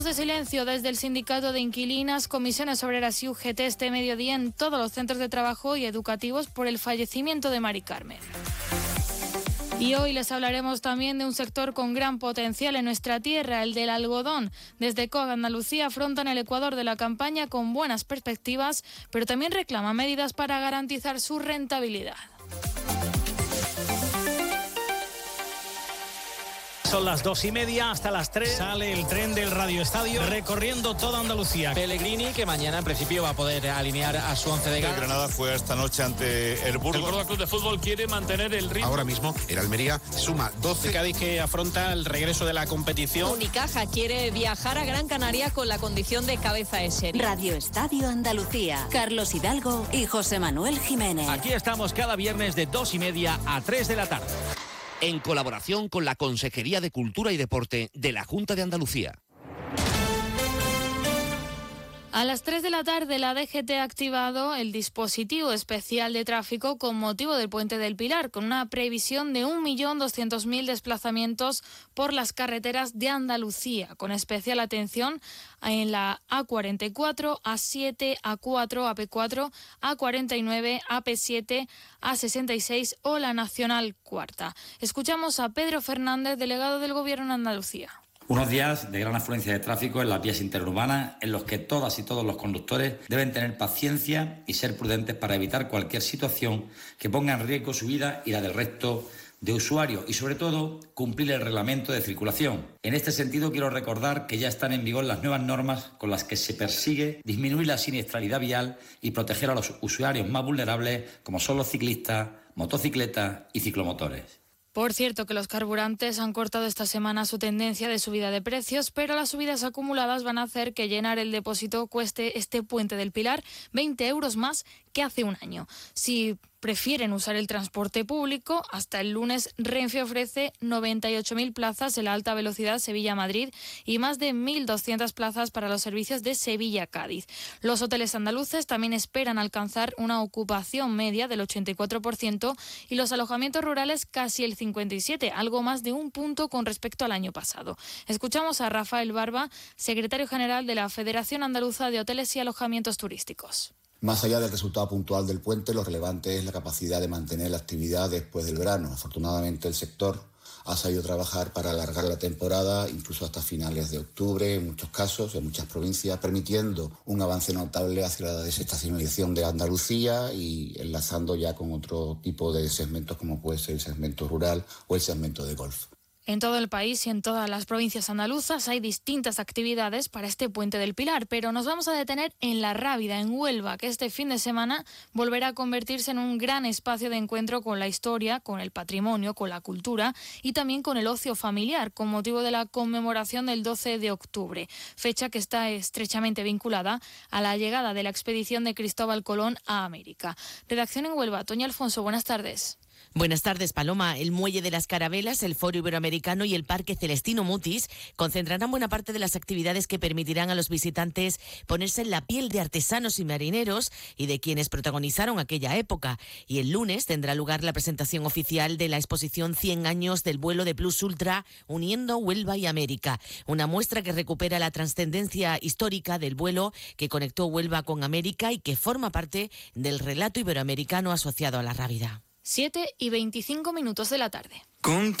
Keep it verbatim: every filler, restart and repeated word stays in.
De silencio desde el Sindicato de Inquilinas, Comisiones Obreras y U G T este mediodía en todos los centros de trabajo y educativos por el fallecimiento de Mari Carmen. Y hoy les hablaremos también de un sector con gran potencial en nuestra tierra, el del algodón. Desde C O G Andalucía afrontan el Ecuador de la campaña con buenas perspectivas, pero también reclaman medidas para garantizar su rentabilidad. Son las dos y media, hasta las tres sale el tren del Radio Estadio recorriendo toda Andalucía. Pellegrini, que mañana en principio va a poder alinear a su once de gala. El Granada fue esta noche ante el Burgos. El Córdoba Club de Fútbol quiere mantener el ritmo. Ahora mismo el Almería suma doce. El Cádiz, que afronta el regreso de la competición. Unicaja quiere viajar a Gran Canaria con la condición de cabeza de serie. Radio Estadio Andalucía. Carlos Hidalgo y José Manuel Jiménez. Aquí estamos cada viernes de dos y media a tres de la tarde. En colaboración con la Consejería de Cultura y Deporte de la Junta de Andalucía. A las tres de la tarde la D G T ha activado el dispositivo especial de tráfico con motivo del Puente del Pilar, con una previsión de un millón doscientos mil desplazamientos por las carreteras de Andalucía, con especial atención en la A cuarenta y cuatro, A siete, A cuatro, A P cuatro, A cuarenta y nueve, A P siete, A sesenta y seis o la Nacional Cuarta. Escuchamos a Pedro Fernández, delegado del Gobierno en Andalucía. Unos días de gran afluencia de tráfico en las vías interurbanas en los que todas y todos los conductores deben tener paciencia y ser prudentes para evitar cualquier situación que ponga en riesgo su vida y la del resto de usuarios y, sobre todo, cumplir el reglamento de circulación. En este sentido, quiero recordar que ya están en vigor las nuevas normas con las que se persigue disminuir la siniestralidad vial y proteger a los usuarios más vulnerables, como son los ciclistas, motocicletas y ciclomotores. Por cierto, que los carburantes han cortado esta semana su tendencia de subida de precios, pero las subidas acumuladas van a hacer que llenar el depósito cueste este Puente del Pilar veinte euros más que hace un año. Si prefieren usar el transporte público, hasta el lunes Renfe ofrece noventa y ocho mil plazas en la alta velocidad Sevilla-Madrid y más de mil doscientas plazas para los servicios de Sevilla-Cádiz. Los hoteles andaluces también esperan alcanzar una ocupación media del ochenta y cuatro por ciento y los alojamientos rurales casi el cincuenta y siete por ciento, algo más de un punto con respecto al año pasado. Escuchamos a Rafael Barba, secretario general de la Federación Andaluza de Hoteles y Alojamientos Turísticos. Más allá del resultado puntual del puente, lo relevante es la capacidad de mantener la actividad después del verano. Afortunadamente, el sector ha sabido trabajar para alargar la temporada, incluso hasta finales de octubre, en muchos casos, en muchas provincias, permitiendo un avance notable hacia la desestacionalización de Andalucía y enlazando ya con otro tipo de segmentos, como puede ser el segmento rural o el segmento de golf. En todo el país y en todas las provincias andaluzas hay distintas actividades para este Puente del Pilar, pero nos vamos a detener en La Rábida, en Huelva, que este fin de semana volverá a convertirse en un gran espacio de encuentro con la historia, con el patrimonio, con la cultura y también con el ocio familiar, con motivo de la conmemoración del doce de octubre, fecha que está estrechamente vinculada a la llegada de la expedición de Cristóbal Colón a América. Redacción en Huelva, Toña Alfonso, buenas tardes. Buenas tardes, Paloma. El Muelle de las Carabelas, el Foro Iberoamericano y el Parque Celestino Mutis concentrarán buena parte de las actividades que permitirán a los visitantes ponerse en la piel de artesanos y marineros y de quienes protagonizaron aquella época. Y el lunes tendrá lugar la presentación oficial de la exposición cien años del vuelo de Plus Ultra uniendo Huelva y América. Una muestra que recupera la trascendencia histórica del vuelo que conectó Huelva con América y que forma parte del relato iberoamericano asociado a La Rábida. siete y veinticinco minutos de la tarde.